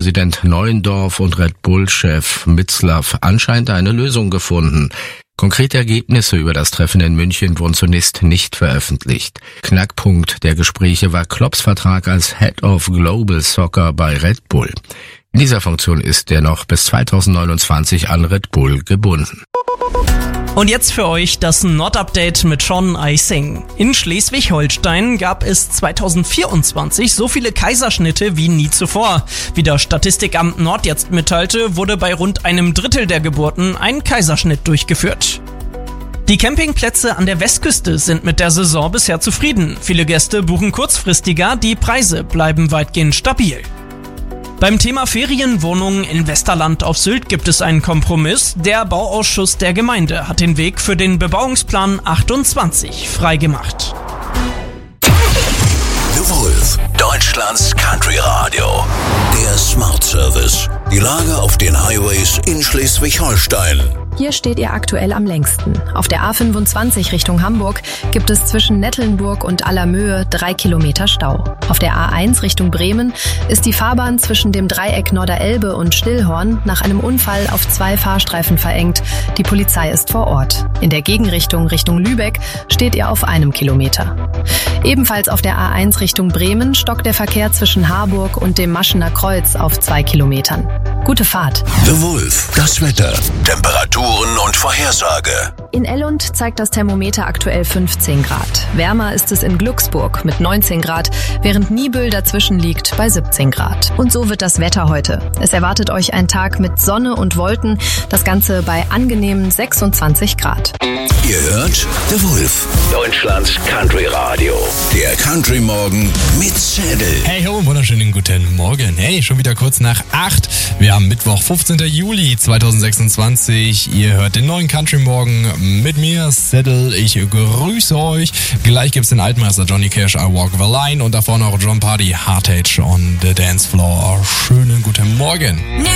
Präsident Neuendorf und Red Bull-Chef Mitzlaff anscheinend eine Lösung gefunden. Konkrete Ergebnisse über das Treffen in München wurden zunächst nicht veröffentlicht. Knackpunkt der Gespräche war Klopps Vertrag als Head of Global Soccer bei Red Bull. In dieser Funktion ist er noch bis 2029 an Red Bull gebunden. Und jetzt für euch das Nord-Update mit Sean Eising. In Schleswig-Holstein gab es 2024 so viele Kaiserschnitte wie nie zuvor. Wie das Statistikamt Nord jetzt mitteilte, wurde bei rund einem Drittel der Geburten ein Kaiserschnitt durchgeführt. Die Campingplätze an der Westküste sind mit der Saison bisher zufrieden. Viele Gäste buchen kurzfristiger, die Preise bleiben weitgehend stabil. Beim Thema Ferienwohnungen in Westerland auf Sylt gibt es einen Kompromiss. Der Bauausschuss der Gemeinde hat den Weg für den Bebauungsplan 28 freigemacht. The Wolf, Deutschlands Country Radio. Der Smart Service. Die Lage auf den Highways in Schleswig-Holstein. Hier steht ihr aktuell am längsten. Auf der A25 Richtung Hamburg gibt es zwischen Nettelnburg und Allermöhe 3 Kilometer Stau. Auf der A1 Richtung Bremen ist die Fahrbahn zwischen dem Dreieck Norderelbe und Stillhorn nach einem Unfall auf 2 Fahrstreifen verengt. Die Polizei ist vor Ort. In der Gegenrichtung Richtung Lübeck steht ihr auf 1 Kilometer. Ebenfalls auf der A1 Richtung Bremen stockt der Verkehr zwischen Harburg und dem Maschener Kreuz auf 2 Kilometern. Gute Fahrt. The Wolf, das Wetter, Temperaturen und Vorhersage. In Ellund zeigt das Thermometer aktuell 15 Grad. Wärmer ist es in Glücksburg mit 19 Grad, während Niebüll dazwischen liegt bei 17 Grad. Und so wird das Wetter heute. Es erwartet euch ein Tag mit Sonne und Wolken, das Ganze bei angenehmen 26 Grad. Ihr hört The Wolf, Deutschlands Country Radio. Der Country Morgen mit Zettel. Hey ho, wunderschönen guten Morgen. Hey, schon wieder kurz nach 8. Wir haben Mittwoch, 15. Juli 2026. Ihr hört den neuen Country Morgen mit mir, Zettel. Ich grüße euch. Gleich gibt's den Altmeister Johnny Cash, I Walk the Line. Und davor noch John Party, Heartache on the Dance Floor. Schönen guten Morgen.